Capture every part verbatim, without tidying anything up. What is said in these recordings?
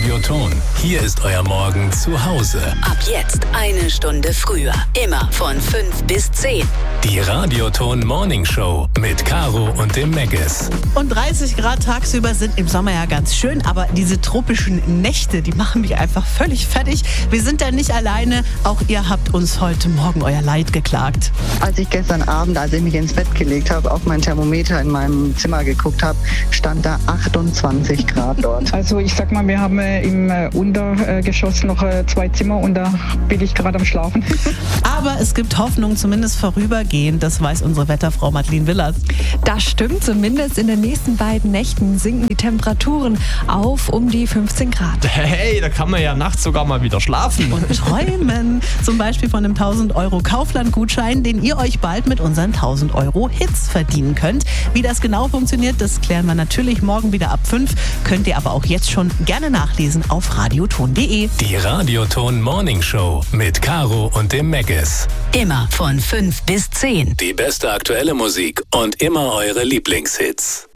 Radioton. Hier ist euer Morgen zu Hause. Ab jetzt eine Stunde früher. Immer von fünf bis zehn. Die Radioton Morning Show mit Caro und dem Meggis. Und dreißig Grad tagsüber sind im Sommer ja ganz schön, aber diese tropischen Nächte, die machen mich einfach völlig fertig. Wir sind da nicht alleine. Auch ihr habt uns heute Morgen euer Leid geklagt. Als ich gestern Abend, als ich mich ins Bett gelegt habe, auf mein Thermometer in meinem Zimmer geguckt habe, stand da achtundzwanzig Grad dort. Also ich sag mal, wir haben äh, im äh, Untergeschoss noch äh, zwei Zimmer und da bin ich gerade am Schlafen. Aber es gibt Hoffnung, zumindest vorübergehend. Das weiß unsere Wetterfrau Madeleine Willers. Das stimmt, zumindest in den nächsten beiden Nächten sinken die Temperaturen auf um die fünfzehn Grad. Hey, da kann man ja nachts sogar mal wieder schlafen. Und träumen. Zum Beispiel von einem tausend Euro Kaufland-Gutschein, den ihr euch bald mit unseren tausend Euro Hits verdienen könnt. Wie das genau funktioniert, das klären wir natürlich morgen wieder ab fünf. Könnt ihr aber auch jetzt schon gerne nachlesen auf radioton punkt de. Die Radioton Morning Show mit Caro und dem Meggis. Immer von fünf bis zehn. Die beste aktuelle Musik und immer eure Lieblingshits.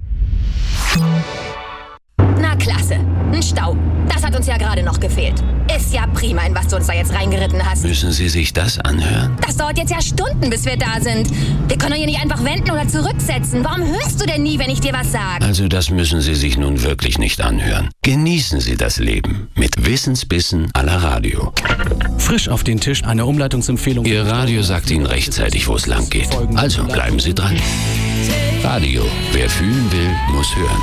Na klasse, ein Stau. Das hat uns ja gerade noch gefehlt. Ist ja prima, in was du uns da jetzt reingeritten hast. Müssen Sie sich das anhören? Das dauert jetzt ja Stunden, bis wir da sind. Wir können doch hier nicht einfach wenden oder zurücksetzen. Warum hörst du denn nie, wenn ich dir was sage? Also das müssen Sie sich nun wirklich nicht anhören. Genießen Sie das Leben mit Wissensbissen à la Radio. Frisch auf den Tisch, eine Umleitungsempfehlung. Ihr Radio sagt Ihnen rechtzeitig, wo es lang geht. Also bleiben Sie dran. Radio, wer fühlen will, muss hören.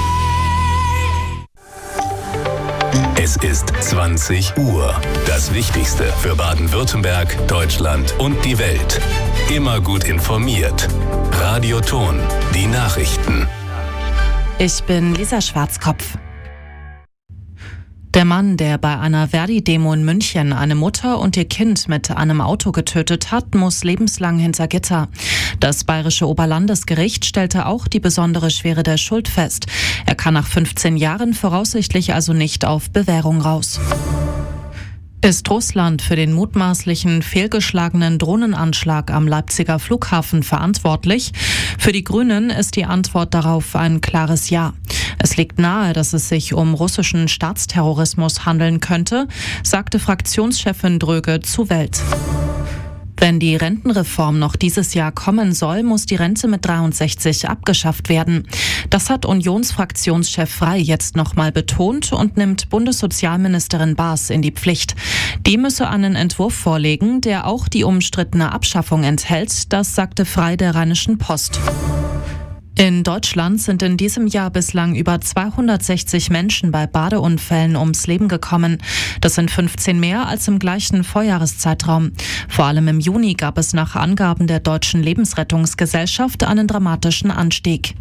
Es ist zwanzig Uhr. Das Wichtigste für Baden-Württemberg, Deutschland und die Welt. Immer gut informiert. Radioton, die Nachrichten. Ich bin Lisa Schwarzkopf. Der Mann, der bei einer Verdi-Demo in München eine Mutter und ihr Kind mit einem Auto getötet hat, muss lebenslang hinter Gitter. Das bayerische Oberlandesgericht stellte auch die besondere Schwere der Schuld fest. Er kann nach fünfzehn Jahren voraussichtlich also nicht auf Bewährung raus. Ist Russland für den mutmaßlichen fehlgeschlagenen Drohnenanschlag am Leipziger Flughafen verantwortlich? Für die Grünen ist die Antwort darauf ein klares Ja. Es liegt nahe, dass es sich um russischen Staatsterrorismus handeln könnte, sagte Fraktionschefin Dröge zu Welt. Wenn die Rentenreform noch dieses Jahr kommen soll, muss die Rente mit dreiundsechzig abgeschafft werden. Das hat Unionsfraktionschef Frey jetzt nochmal betont und nimmt Bundessozialministerin Baas in die Pflicht. Die müsse einen Entwurf vorlegen, der auch die umstrittene Abschaffung enthält, das sagte Frey der Rheinischen Post. In Deutschland sind in diesem Jahr bislang über zweihundertsechzig Menschen bei Badeunfällen ums Leben gekommen. Das sind fünfzehn mehr als im gleichen Vorjahreszeitraum. Vor allem im Juni gab es nach Angaben der Deutschen Lebensrettungsgesellschaft einen dramatischen Anstieg.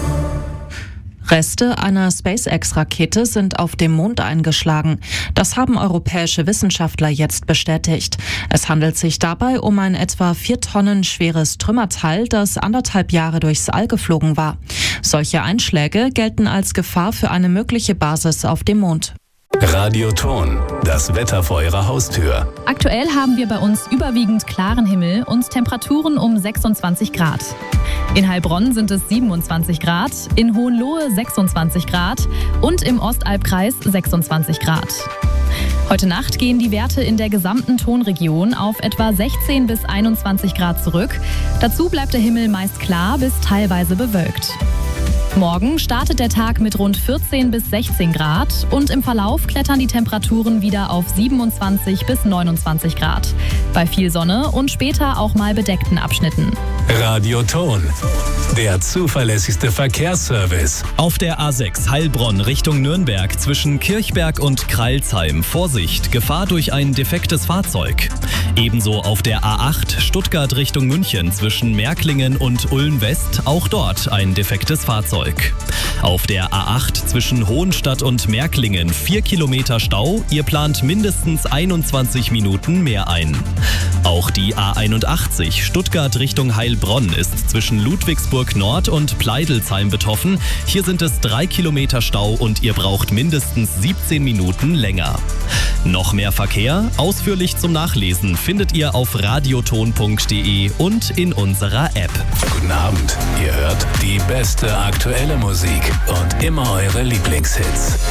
Reste einer SpaceX-Rakete sind auf dem Mond eingeschlagen. Das haben europäische Wissenschaftler jetzt bestätigt. Es handelt sich dabei um ein etwa vier Tonnen schweres Trümmerteil, das anderthalb Jahre durchs All geflogen war. Solche Einschläge gelten als Gefahr für eine mögliche Basis auf dem Mond. Radioton, das Wetter vor Ihrer Haustür. Aktuell haben wir bei uns überwiegend klaren Himmel und Temperaturen um sechsundzwanzig Grad. In Heilbronn sind es siebenundzwanzig Grad, in Hohenlohe sechsundzwanzig Grad und im Ostalbkreis sechsundzwanzig Grad. Heute Nacht gehen die Werte in der gesamten Tonregion auf etwa sechzehn bis einundzwanzig Grad zurück. Dazu bleibt der Himmel meist klar bis teilweise bewölkt. Morgen startet der Tag mit rund vierzehn bis sechzehn Grad und im Verlauf klettern die Temperaturen wieder auf siebenundzwanzig bis neunundzwanzig Grad. Bei viel Sonne und später auch mal bedeckten Abschnitten. Radioton, der zuverlässigste Verkehrsservice. Auf der A sechs Heilbronn Richtung Nürnberg zwischen Kirchberg und Kreilsheim. Vorsicht, Gefahr durch ein defektes Fahrzeug. Ebenso auf der A acht Stuttgart Richtung München zwischen Märklingen und Ulm West. Auch dort ein defektes Fahrzeug. Auf der A acht zwischen Hohenstadt und Märklingen vier Kilometer Stau. Ihr plant mindestens einundzwanzig Minuten mehr ein. Auch die A einundachtzig Stuttgart Richtung Heilbronn ist zwischen Ludwigsburg Nord und Pleidelsheim betroffen. Hier sind es drei Kilometer Stau und ihr braucht mindestens siebzehn Minuten länger. Noch mehr Verkehr, ausführlich zum Nachlesen, findet ihr auf radioton punkt de und in unserer App. Guten Abend, ihr hört die beste aktuelle Musik und immer eure Lieblingshits.